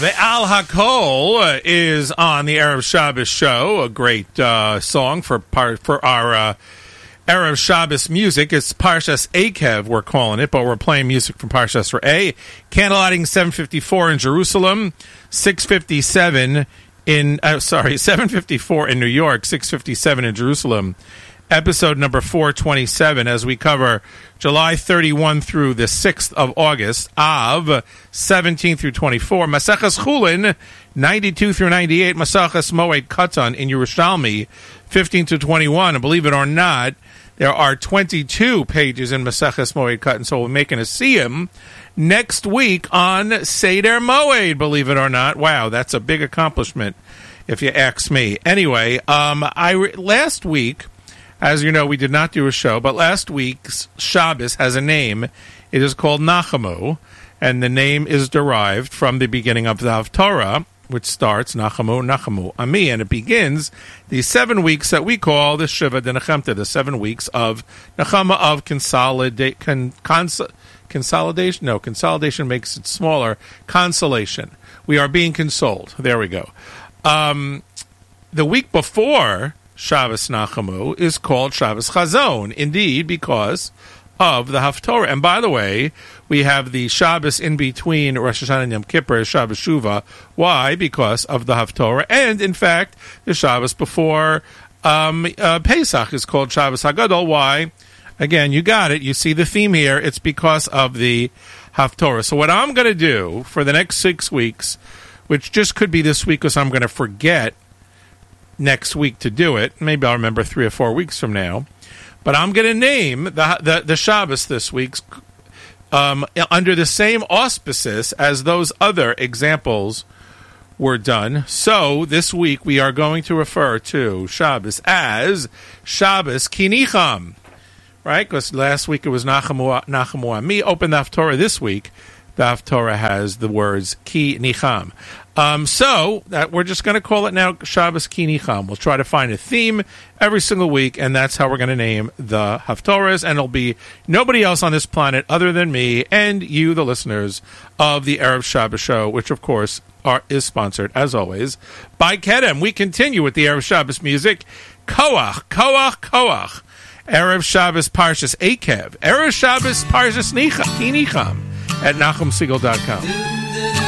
The Al Hakol is on the Erev Shabbos show, a great song for our Erev Shabbos music. It's Parshas Akev, we're calling it, but we're playing music from Parshas Re'eh. Candlelighting 754 in Jerusalem, 754 in New York, 657 in Jerusalem. Episode number 427, as we cover July 31 through the 6th of August, Av 17 through 24, Maseches Chulin 92 through 98, Maseches Moed Katan in Yerushalmi 15 to 21. And believe it or not, there are 22 pages in Maseches Moed Katan, so we're making a siyum next week on Seder Moed, believe it or not. Wow, that's a big accomplishment, if you ask me. Anyway, last week, as you know, we did not do a show, but last week's Shabbos has a name. It is called Nachamu, and the name is derived from the beginning of the Haftorah, which starts Nachamu Ami, and it begins the 7 weeks that we call the Shiva de Nechemta, the 7 weeks of Nechama, of consolidation. No, consolidation makes it smaller. Consolation. We are being consoled. There we go. The week before Shabbos Nachamu is called Shabbos Chazon, indeed, because of the Haftorah. And by the way, we have the Shabbos in between Rosh Hashanah and Yom Kippur, Shabbos Shuvah. Why? Because of the Haftorah. And, in fact, the Shabbos before Pesach is called Shabbos HaGadol. Why? Again, you got it. You see the theme here. It's because of the Haftorah. So what I'm going to do for the next 6 weeks, which just could be this week because I'm going to forget next week to do it. Maybe I'll remember 3 or 4 weeks from now. But I'm going to name the Shabbos this week under the same auspices as those other examples were done. So this week we are going to refer to Shabbos as Shabbos Ki Nicham, right? Because last week it was Nachamu Ami. Open the Haftorah this week. The Haftorah has the words Ki Nicham. So that we're just going to call it now Shabbos Ki Nicham. We'll try to find a theme every single week, and that's how we're going to name the Haftorahs. And it'll be nobody else on this planet other than me and you, the listeners of the Erev Shabbos show, which of course is sponsored, as always, by Kedem. We continue with the Erev Shabbos music. Koach, Koach, Koach. Erev Shabbos Parshas Akev. Erev Shabbos Parshas Ki Nicham at NachumSegal.com.